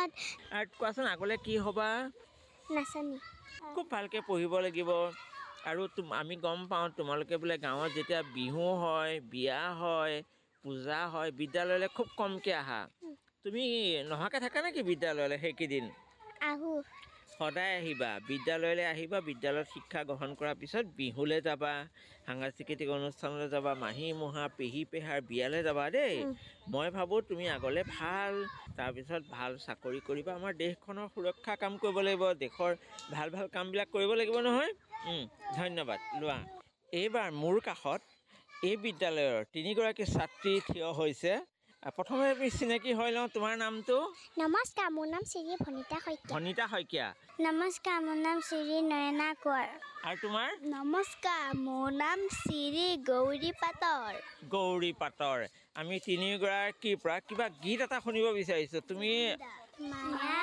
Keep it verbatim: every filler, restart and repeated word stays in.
আৰু কোৱাচোন আগলৈ কি হ'বা? নাচনী। খুব ভালকৈ পঢ়িব লাগিব আৰু আমি গম পাওঁ তোমালোকে বোলে গাঁৱত যেতিয়া বিহু হয়, বিয়া হয়, পূজা হয়, বিদ্যালয়লৈ খুব কমকৈ আহা। তুমি নহাকৈ থাকা নেকি বিদ্যালয়লৈ সেইকেইদিন? আহোঁ। সদায় আহিবা বিদ্যালয়লৈ আহিবা। বিদ্যালয়ত শিক্ষা গ্ৰহণ কৰাৰ পিছত বিহুলৈ যাবা, সাংস্কৃতিক অনুষ্ঠানলৈ যাবা, মাহী মহা পেহী পেহাৰ বিয়ালৈ যাবা দেই। মই ভাবোঁ তুমি আগলৈ ভাল তাৰপিছত ভাল চাকৰি কৰিবা। আমাৰ দেশখনৰ সুৰক্ষা কাম কৰিব লাগিব, দেশৰ ভাল ভাল কামবিলাক কৰিব লাগিব নহয়। ধন্যবাদ। লোৱা। এইবাৰ মোৰ কাষত এই বিদ্যালয়ৰ তিনিগৰাকী ছাত্ৰী থিয় হৈছে। প্ৰথমে আমি চিনাকি হৈ লওঁ। তোমাৰ নামটো? নমস্কাৰ, মোৰ নাম শ্ৰী ভনিতা শইকীয়া। ভনিতা শইকীয়া। নমস্কাৰ, মোৰ নাম শ্ৰী নয়না কোঁৱৰ। আৰু তোমাৰ? নমস্কাৰ, মোৰ নাম শ্ৰী গৌৰী পাটৰ। গৌৰী পাটৰ। আমি তিনিগৰাকীৰ পৰা কিবা গীত এটা শুনিব বিচাৰিছোঁ। তুমি